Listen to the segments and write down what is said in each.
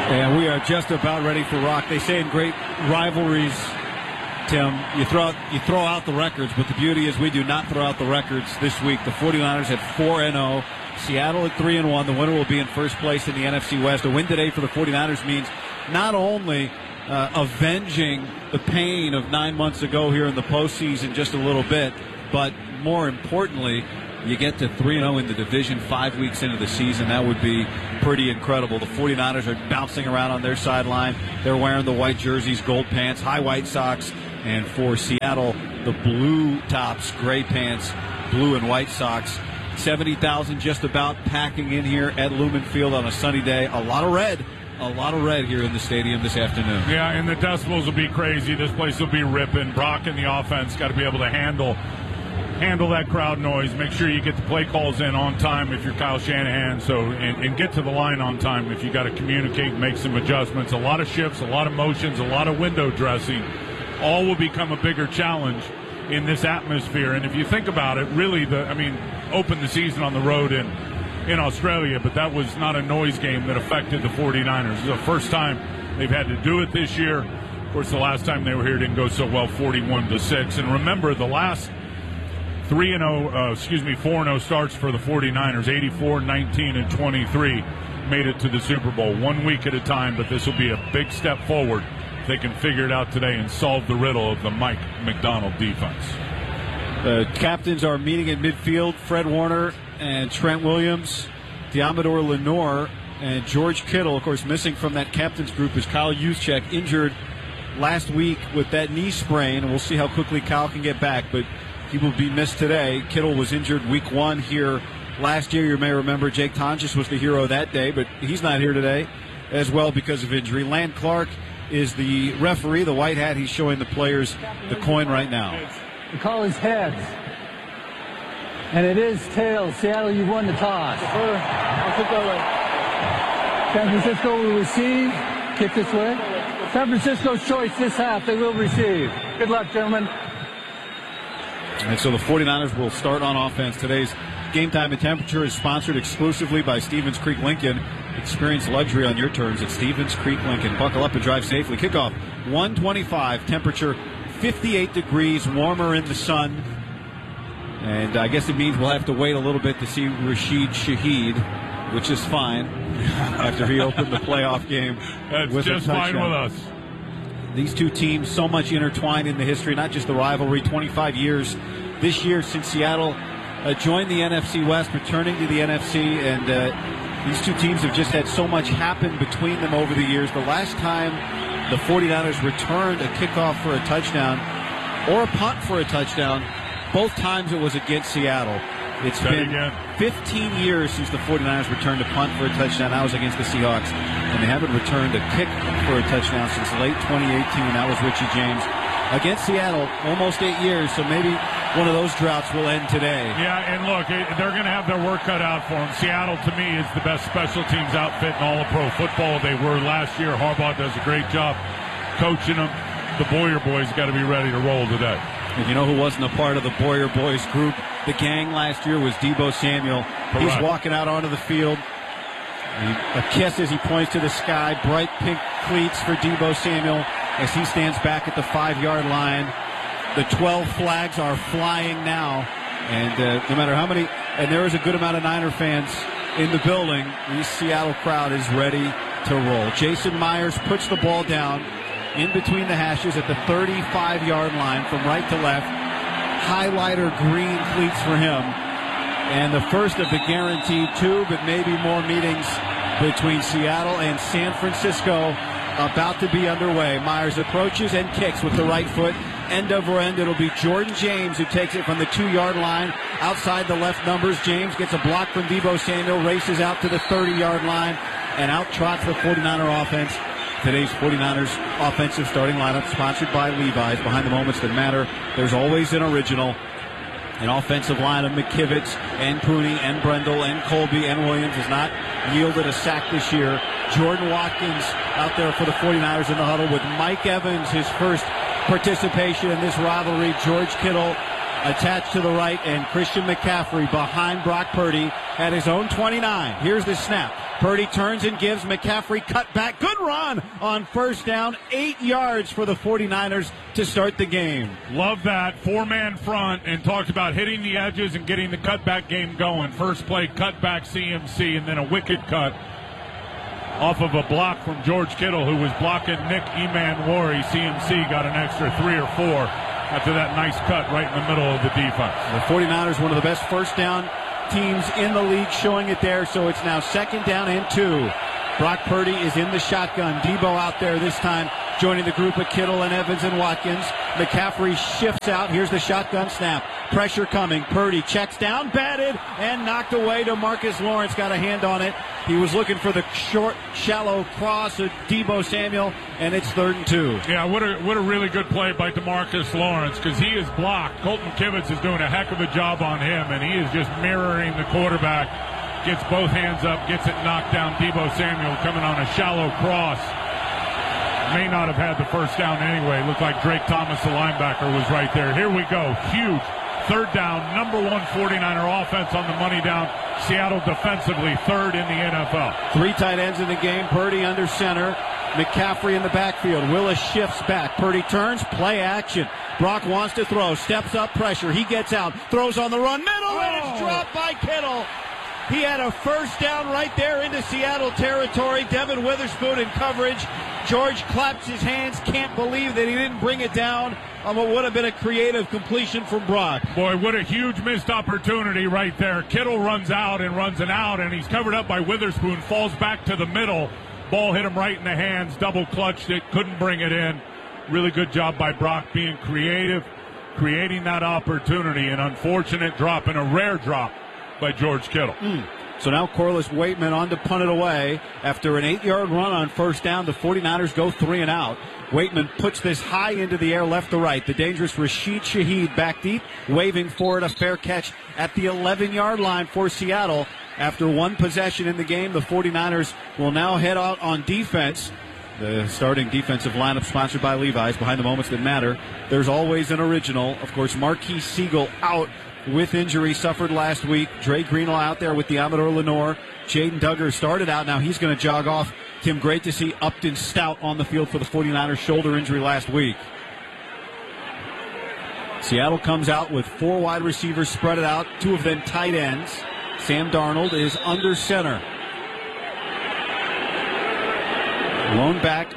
And we are just about ready for rock. They say in great rivalries, Tim, you throw out the records, but the beauty is we do not throw out the records this week. The 49ers at 4-0, Seattle at 3-1. The winner will be in first place in the NFC West. A win today for the 49ers means not only avenging the pain of 9 months ago here in the postseason just a little bit, but more importantly, you get to 3-0 in the division 5 weeks into the season. That would be pretty incredible. The 49ers are bouncing around on their sideline. They're wearing the white jerseys, gold pants, high white socks. And for Seattle, the blue tops, gray pants, blue and white socks. 70,000 just about packing in here at Lumen Field on a sunny day. A lot of red here in the stadium this afternoon. Yeah, and the decibels will be crazy. This place will be ripping. Brock and the offense got to be able to handle that crowd noise. Make sure you get the play calls in on time if you're Kyle Shanahan. And get to the line on time if you got to communicate and make some adjustments. A lot of shifts, a lot of motions, a lot of window dressing. All will become a bigger challenge in this atmosphere. And if you think about it, really, opened the season on the road in Australia, but that was not a noise game that affected the 49ers. It's the first time they've had to do it this year. Of course, the last time they were here didn't go so well, 41-6. And remember, the last 4-0 starts for the 49ers, 84, 19, and 23 made it to the Super Bowl 1 week at a time, but this will be a big step forward. They can figure it out today and solve the riddle of the Mike McDonald defense. The captains are meeting in midfield. Fred Warner and Trent Williams, Diamador Lenore, and George Kittle. Of course, missing from that captains group is Kyle Juszczyk, injured last week with that knee sprain, and we'll see how quickly Kyle can get back, but he will be missed today. Kittle was injured week 1 here last year. You may remember Jake Tonjes was the hero that day, but he's not here today as well because of injury. Land Clark is the referee, the white hat. He's showing the players the coin right now. The call is heads. And it is tails. Seattle, you won the toss. San Francisco will receive. Kick this way. San Francisco's choice this half. They will receive. Good luck, gentlemen. And so the 49ers will start on offense. Today's Game Time and Temperature is sponsored exclusively by Stevens Creek Lincoln. Experience luxury on your terms at Stevens Creek Lincoln. Buckle up and drive safely. Kickoff 1:25. Temperature 58 degrees. Warmer in the sun. And I guess it means we'll have to wait a little bit to see Rashid Shaheed, which is fine after he opened the playoff game. That's with just a touchdown. fine with us. These two teams so much intertwined in the history, not just the rivalry, 25 years this year since Seattle joined the NFC West, returning to the NFC, and these two teams have just had so much happen between them over the years. The last time the 49ers returned a kickoff for a touchdown or a punt for a touchdown, both times it was against Seattle. It's been 15 years since the 49ers returned a punt for a touchdown. That was against the Seahawks. And they haven't returned a kick for a touchdown since late 2018. That was Richie James. Against Seattle, almost 8 years, so maybe one of those droughts will end today. Yeah, and look, they're going to have their work cut out for them. Seattle, to me, is the best special teams outfit in all of pro football. They were last year. Harbaugh does a great job coaching them. The Boyer boys got to be ready to roll today. And you know who wasn't a part of the Boyer boys group? The gang last year was Deebo Samuel. Correct. He's walking out onto the field. A kiss as he points to the sky. Bright pink cleats for Deebo Samuel as he stands back at the 5-yard line. The 12 flags are flying now. And no matter how many, and there is a good amount of Niner fans in the building, the Seattle crowd is ready to roll. Jason Myers puts the ball down in between the hashes at the 35-yard line from right to left. Highlighter green cleats for him. And the first of the guaranteed 2, but maybe more meetings between Seattle and San Francisco about to be underway. Myers approaches and kicks with the right foot. End over end, it'll be Jordan James who takes it from the 2-yard line. Outside the left numbers, James gets a block from Deebo Samuel, races out to the 30-yard line, and out trots the 49er offense. Today's 49ers offensive starting lineup sponsored by Levi's. Behind the moments that matter, there's always an original. An offensive line of McKivitz and Pooney and Brendel and Colby and Williams has not yielded a sack this year. Jordan Watkins out there for the 49ers in the huddle with Mike Evans, his first participation in this rivalry. George Kittle attached to the right, and Christian McCaffrey behind Brock Purdy at his own 29. Here's the snap. Purdy turns and gives. McCaffrey cut back. Good run on first down. 8 yards for the 49ers to start the game. Love that. 4-man front, and talked about hitting the edges and getting the cutback game going. First play, cutback CMC, and then a wicked cut off of a block from George Kittle, who was blocking Nick Emanwari. CMC got an extra 3 or 4 after that nice cut right in the middle of the defense. The 49ers, one of the best first down teams in the league, showing it there. So it's now 2nd down and 2. Brock Purdy is in the shotgun. Debo out there this time, joining the group of Kittle and Evans and Watkins. McCaffrey shifts out. Here's the shotgun snap. Pressure coming. Purdy checks down, batted, and knocked away. DeMarcus Lawrence got a hand on it. He was looking for the short, shallow cross of Debo Samuel, and it's 3rd and 2. Yeah, what a really good play by DeMarcus Lawrence, because he is blocked. Colton Kivitz is doing a heck of a job on him, and he is just mirroring the quarterback. Gets both hands up, gets it knocked down. Debo Samuel coming on a shallow cross. May not have had the first down anyway. Looked like Drake Thomas, the linebacker, was right there. Here we go. Huge 3rd down. Number 1 49er offense on the money down. Seattle defensively 3rd in the NFL. 3 tight ends in the game. Purdy under center. McCaffrey in the backfield. Willis shifts back. Purdy turns. Play action. Brock wants to throw. Steps up, pressure. He gets out. Throws on the run. Middle, and it's dropped by Kittle. He had a first down right there into Seattle territory. Devin Witherspoon in coverage. George claps his hands. Can't believe that he didn't bring it down on what would have been a creative completion from Brock. Boy, what a huge missed opportunity right there. Kittle runs out and runs an out, and he's covered up by Witherspoon. Falls back to the middle. Ball hit him right in the hands. Double clutched it. Couldn't bring it in. Really good job by Brock being creative, creating that opportunity. An unfortunate drop and a rare drop by George Kittle. So now Corliss Waitman on to punt it away. After an 8-yard run on first down, the 49ers go 3 and out. Waitman puts this high into the air left to right. The dangerous Rashid Shaheed back deep, waving for it. A fair catch at the 11-yard line for Seattle. After 1 possession in the game, the 49ers will now head out on defense. The starting defensive lineup sponsored by Levi's. Behind the moments that matter, there's always an original. Of course, Marquise Siegel out with injury, suffered last week. Dre Greenlaw out there with Diamador Lenore. Jaden Duggar started out. Now he's going to jog off. Tim, great to see Upton Stout on the field for the 49ers. Shoulder injury last week. Seattle comes out with 4 wide receivers spread it out, 2 of them tight ends. Sam Darnold is under center. Lone back.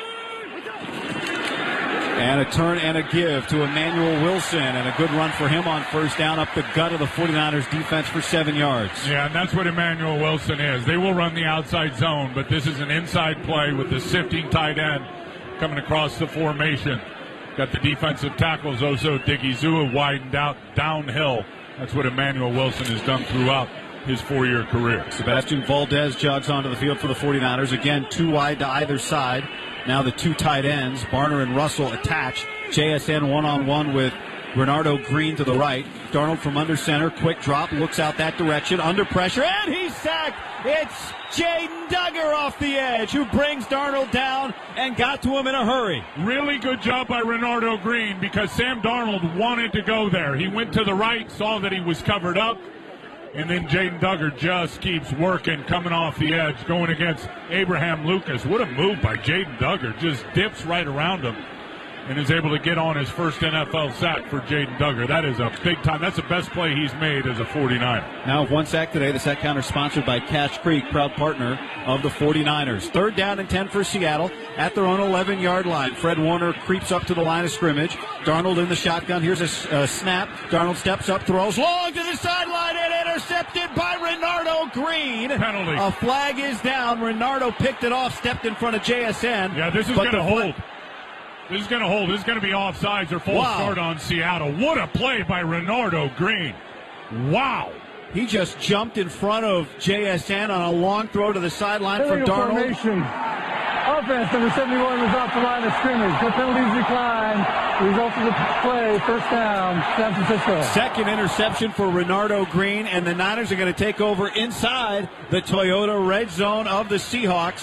And a turn and a give to Emmanuel Wilson, and a good run for him on first down up the gut of the 49ers defense for 7 yards. Yeah, and that's what Emmanuel Wilson is. They will run the outside zone, but this is an inside play with the sifting tight end coming across the formation. Got the defensive tackles, Oso Digizua widened out downhill. That's what Emmanuel Wilson has done throughout his 4-year career. Sebastian Valdez jogs onto the field for the 49ers. Again, 2 wide to either side. Now the 2 tight ends, Barner and Russell, attached. JSN one-on-one with Renardo Green to the right. Darnold from under center, quick drop, looks out that direction, under pressure, and he's sacked. It's Jaden Duggar off the edge, who brings Darnold down and got to him in a hurry. Really good job by Renardo Green, because Sam Darnold wanted to go there. He went to the right, saw that he was covered up, and then Jaden Duggar just keeps working, coming off the edge, going against Abraham Lucas. What a move by Jaden Duggar. Just dips right around him and is able to get on his first NFL sack for Jaden Duggar. That is a big time. That's the best play he's made as a 49er. Now 1 sack today. The sack counter sponsored by Cash Creek, proud partner of the 49ers. 3rd down and 10 for Seattle at their own 11-yard line. Fred Warner creeps up to the line of scrimmage. Darnold in the shotgun. Here's a snap. Darnold steps up, throws long to the sideline, and intercepted by Renardo Green. Penalty. A flag is down. Renardo picked it off, stepped in front of JSN. Yeah, this is going to hold. This is going to hold. This is going to be offsides or false start on Seattle. What a play by Renardo Green. Wow. He just jumped in front of JSN on a long throw to the sideline from Darnold. Formation. Offense, number 71 was off the line of scrimmage. The penalties decline. Result of the play, first down, San Francisco. Second interception for Renardo Green, and the Niners are going to take over inside the Toyota red zone of the Seahawks.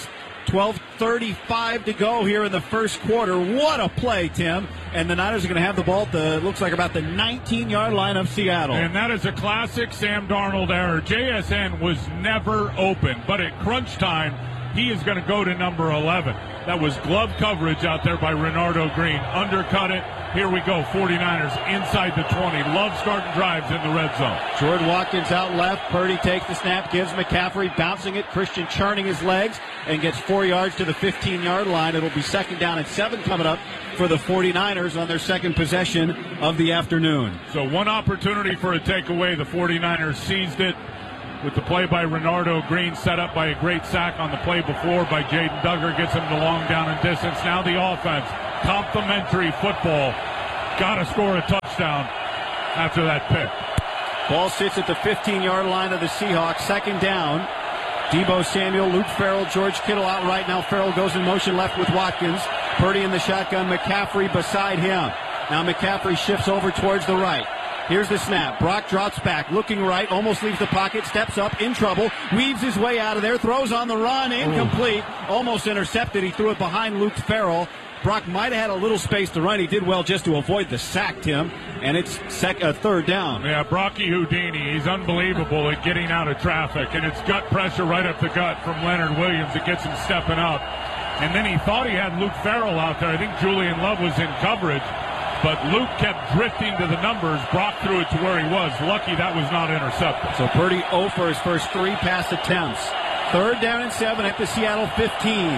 12:35 to go here in the first quarter. What a play, Tim. And the Niners are going to have the ball at looks like about the 19-yard line of Seattle. And that is a classic Sam Darnold error. JSN was never open, but at crunch time, he is going to go to number 11. That was glove coverage out there by Renardo Green. Undercut it. Here we go, 49ers inside the 20. Love starting drives in the red zone. Jordan Watkins out left. Purdy takes the snap, gives McCaffrey, bouncing it. Christian churning his legs and gets 4 yards to the 15-yard line. It'll be 2nd down and 7 coming up for the 49ers on their second possession of the afternoon. So one opportunity for a takeaway. The 49ers seized it with the play by Renardo Green, set up by a great sack on the play before by Jaden Duggar. Gets him the long down and distance. Now the offense. Complimentary football. Got to score a touchdown after that pick. Ball sits at the 15-yard line of the Seahawks. 2nd down. Deebo Samuel, Luke Farrell, George Kittle out right now. Farrell goes in motion left with Watkins. Purdy in the shotgun. McCaffrey beside him. Now McCaffrey shifts over towards the right. Here's the snap. Brock drops back, looking right, almost leaves the pocket, steps up, in trouble, weaves his way out of there, throws on the run, incomplete, almost intercepted. He threw it behind Luke Farrell. Brock might have had a little space to run. He did well just to avoid the sack, Tim, and it's 3rd down. Yeah, Brocky Houdini, he's unbelievable at getting out of traffic, and it's gut pressure right up the gut from Leonard Williams that gets him stepping up. And then he thought he had Luke Farrell out there. I think Julian Love was in coverage. But Luke kept drifting to the numbers. Brock threw it to where he was. Lucky that was not intercepted. So Purdy 0 for his first 3 pass attempts. 3rd down and 7 at the Seattle 15.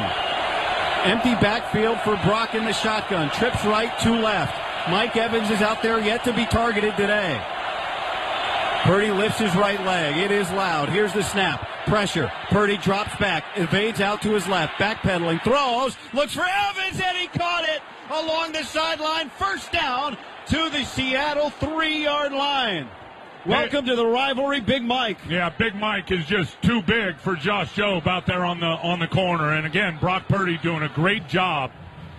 Empty backfield for Brock in the shotgun. Trips right, 2 left. Mike Evans is out there yet to be targeted today. Purdy lifts his right leg. It is loud. Here's the snap. Pressure. Purdy drops back. Evades out to his left. Backpedaling. Throws. Looks for Evans, and he caught it along the sideline. 1st down to the Seattle 3-yard line. Welcome to the rivalry, Big Mike. Yeah, Big Mike is just too big for Josh Jobe out there on the corner. And again, Brock Purdy doing a great job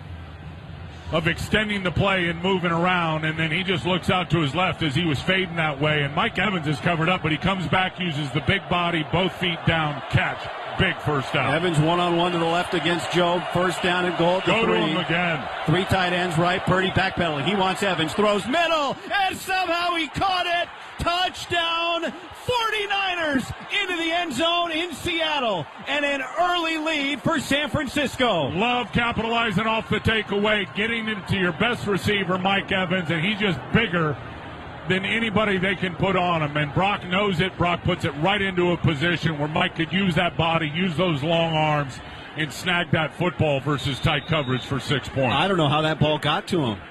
of extending the play and moving around, and then he just looks out to his left as he was fading that way, and Mike Evans is covered up, but he comes back, uses the big body, both feet down, catch. Big 1st down. Evans one-on-one to the left against Jobe. 1st down and goal. Go to him again. 3 tight ends right. Purdy backpedaling. He wants Evans. Throws middle, and somehow he caught it. Touchdown, 49ers into the end zone in Seattle, and an early lead for San Francisco. Love capitalizing off the takeaway, getting it to your best receiver, Mike Evans, and he's just bigger than anybody they can put on him. And Brock knows it. Brock puts it right into a position where Mike could use that body, use those long arms, and snag that football versus tight coverage for 6 points. I don't know how that ball got to him.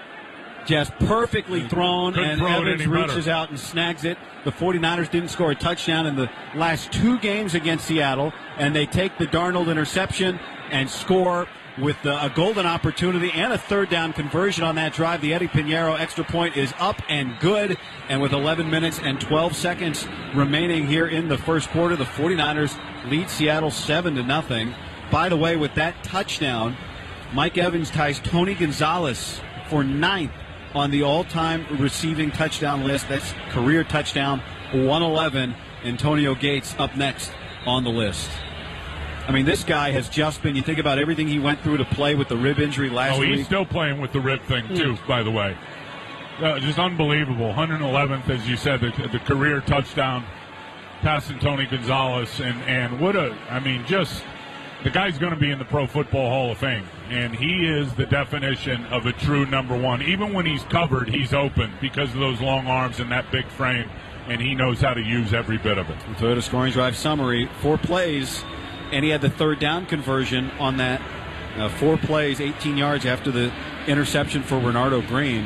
Just perfectly thrown, and Evans reaches out and snags it. The 49ers didn't score a touchdown in the last 2 games against Seattle, and they take the Darnold interception and score with a golden opportunity and a 3rd down conversion on that drive. The Eddie Pinheiro extra point is up and good, and with 11 minutes and 12 seconds remaining here in the first quarter, the 49ers lead Seattle 7-0. By the way, with that touchdown, Mike Evans ties Tony Gonzalez for 9th on the all-time receiving touchdown list. That's career touchdown 111. Antonio Gates up next on the list. I mean, this guy has just been, you think about everything he went through to play with the rib injury last week. Oh, he's still playing with the rib thing, too, by the way. Just unbelievable. 111th, as you said, the career touchdown, passing Tony Gonzalez. And what just the guy's going to be in the Pro Football Hall of Fame. And he is the definition of a true number one. Even when he's covered, he's open because of those long arms and that big frame. And he knows how to use every bit of it. Toyota scoring drive summary, 4 plays. And he had the 3rd down conversion on that. 4 plays, 18 yards after the interception for Renardo Green.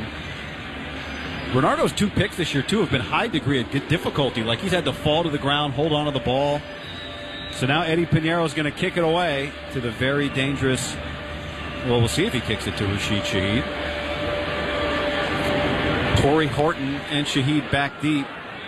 Renardo's 2 picks this year, too, have been high degree of difficulty. Like he's had to fall to the ground, hold on to the ball. So now Eddie Pinheiro is going to kick it away to the very dangerous. Well, we'll see if he kicks it to Rashid Shaheed. Torrey Horton and Shaheed back deep.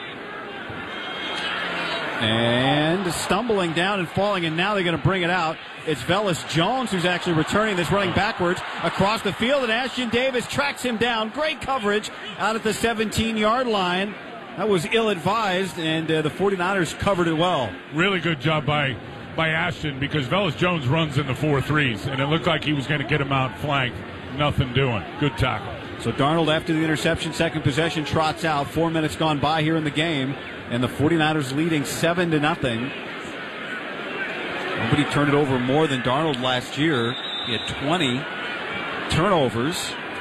And stumbling down and falling, and now they're going to bring it out. It's Velus Jones who's actually returning this, running backwards across the field, and Ashton Davis tracks him down. Great coverage out at the 17-yard line. That was ill-advised, and the 49ers covered it well. Really good job by by Ashton because Velus Jones runs in the 4-3s, and it looked like he was going to get him out flanked. Nothing doing. Good tackle. So Darnold, after the interception, second possession, trots out. 4 minutes gone by here in the game, and the 49ers leading 7-0. Nobody turned it over more than Darnold last year. He had 20 turnovers.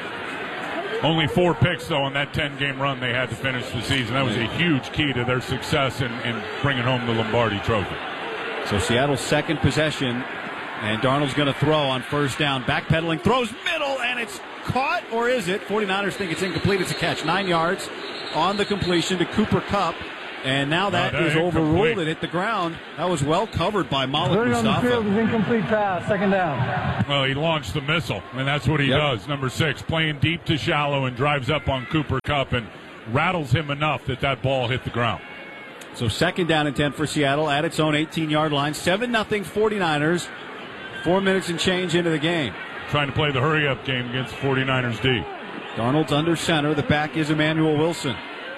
Only 4 picks, though, on that 10-game run they had to finish the season. That was a huge key to their success in bringing home the Lombardi Trophy. So Seattle's second possession, and Darnold's going to throw on first down. Backpedaling, throws middle, and it's caught, or is it? 49ers think it's incomplete. It's a catch. 9 yards on the completion to Cooper Kupp. And now that is overruled. It hit the ground. That was well covered by Malik Mustafa. On the field is incomplete pass, second down. Well, he launched the missile, and that's what he does. Number 6, playing deep to shallow and drives up on Cooper Kupp and rattles him enough that ball hit the ground. So second down and 10 for Seattle at its own 18-yard line. 7-0 49ers. 4 minutes and change into the game. Trying to play the hurry-up game against 49ers D. Darnold's under center. The back is Emmanuel Wilson.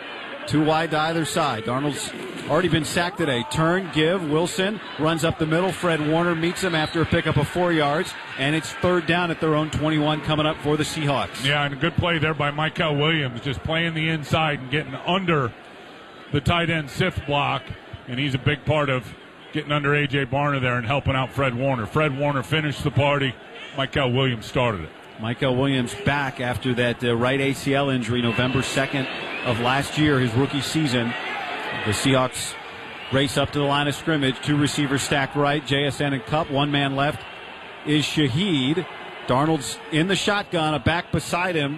2 wide to either side. Darnold's already been sacked today. Turn, give. Wilson runs up the middle. Fred Warner meets him after a pickup of 4 yards. And it's third down at their own 21 coming up for the Seahawks. Yeah, and a good play there by Michael Williams, just playing the inside and getting under the tight end Sith block. And he's a big part of getting under A.J. Barner there and helping out Fred Warner. Fred Warner finished the party. Michael Williams started it. Michael Williams back after that right ACL injury November 2nd of last year, his rookie season. The Seahawks race up to the line of scrimmage. 2 receivers stacked right, JSN and Kupp. 1 man left is Shaheed. Darnold's in the shotgun, a back beside him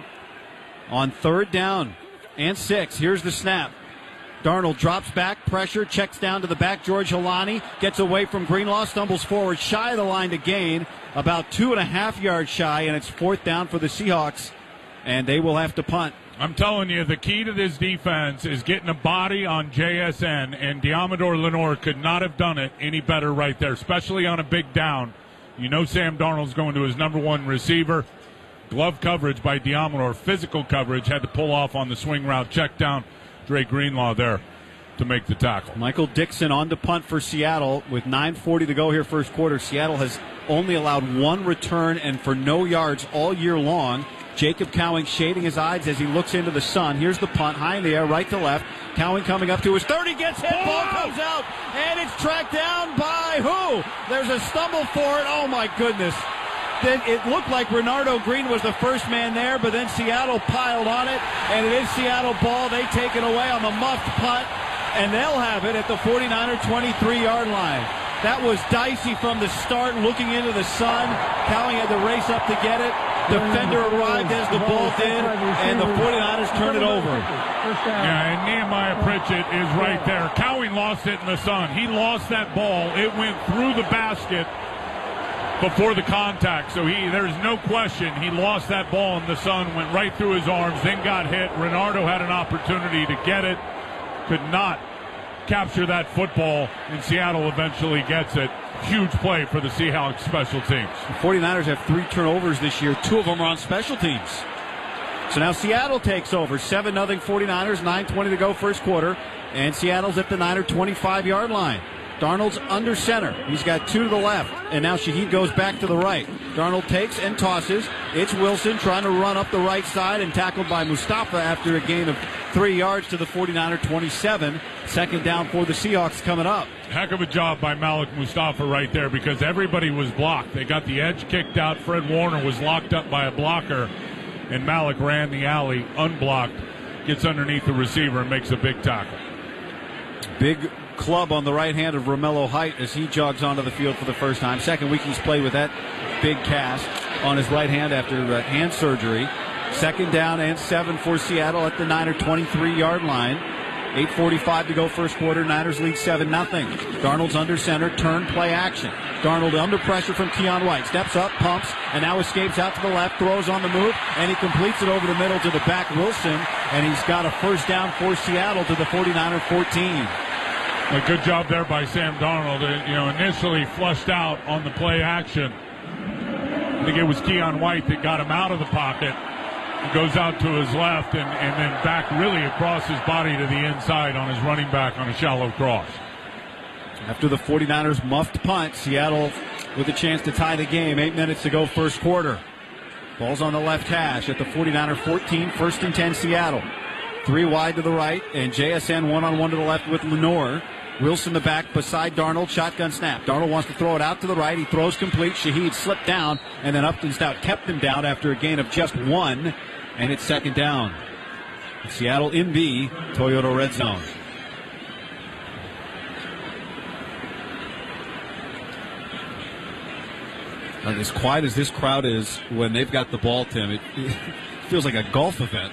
on third down and 6. Here's the snap. Darnold drops back, pressure, checks down to the back. George Halani gets away from Greenlaw, stumbles forward, shy of the line to gain, about 2.5 yards shy, and it's fourth down for the Seahawks, and they will have to punt. I'm telling you, the key to this defense is getting a body on JSN, and Diamador Lenore could not have done it any better right there, especially on a big down. You know Sam Darnold's going to his number 1 receiver. Glove coverage by Diamador, physical coverage, had to pull off on the swing route, check down Dre Greenlaw there to make the tackle. Michael Dixon on to punt for Seattle with 9:40 to go here first quarter. Seattle has only allowed 1 return and for no yards all year long. Jacob Cowing shading his eyes as he looks into the sun. Here's the punt, high in the air, right to left. Cowing coming up to his 30, gets hit, ball comes out, and it's tracked down by who? There's a stumble for it. Oh my goodness. Then it looked like Renardo Green was the first man there, but then Seattle piled on it, and it is Seattle ball. They take it away on the muffed punt, and they'll have it at the 49er 23-yard line. That was dicey from the start, looking into the sun. Cowing had to race up to get it. Defender arrived as the ball did, and the 49ers turn it over. Yeah, and Nehemiah Pritchett is right there. Cowing lost it in the sun. He lost that ball. It went through the basket before the contact, so there's no question he lost that ball in the sun, went right through his arms, then got hit. Renardo had an opportunity to get it, could not capture that football, and Seattle eventually gets it. Huge play for the Seahawks special teams. The 49ers have 3 turnovers this year. 2 of them are on special teams. So now Seattle takes over. 7-0 49ers, 9:20 to go first quarter, and Seattle's at the Niner 25-yard line. Darnold's under center. He's got 2 to the left, and now Shaheed goes back to the right. Darnold takes and tosses. It's Wilson trying to run up the right side and tackled by Mustafa after a gain of 3 yards to the 49er 27. Second down for the Seahawks coming up. Heck of a job by Malik Mustafa right there because everybody was blocked. They got the edge kicked out. Fred Warner was locked up by a blocker, and Malik ran the alley unblocked, gets underneath the receiver and makes a big tackle. Big club on the right hand of Romello Height as he jogs onto the field for the first time. Second week he's played with that big cast on his right hand after hand surgery. Second down and 7 for Seattle at the Niner 23-yard line. 8:45 to go first quarter. Niners lead 7-0. Darnold's under center, turn, play action. Darnold under pressure from Keon White. Steps up, pumps, and now escapes out to the left, throws on the move, and he completes it over the middle to the back, Wilson, and he's got a first down for Seattle to the 49er 14. A good job there by Sam Darnold. Initially flushed out on the play action. I think it was Keon White that got him out of the pocket. He goes out to his left and then back really across his body to the inside on his running back on a shallow cross. After the 49ers muffed punt, Seattle with a chance to tie the game. 8 minutes to go, first quarter. Ball's on the left hash at the 49er 14, 1st and 10 Seattle. 3 wide to the right, and JSN one-on-one to the left with Lenore. Wilson the back beside Darnold, shotgun snap. Darnold wants to throw it out to the right. He throws complete. Shaheed slipped down, and then Upton Stout kept him down after a gain of just 1, and it's 2nd down. Seattle in B, Toyota red zone. As quiet as this crowd is when they've got the ball, Tim, it feels like a golf event.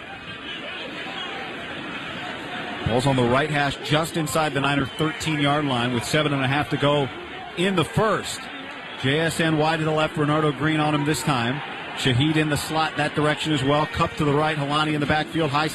Ball's on the right hash just inside the Niner 13-yard line with 7.5 to go in the first. JSN wide to the left, Bernardo Green on him this time. Shaheed in the slot that direction as well. Cup to the right, Helani in the backfield. High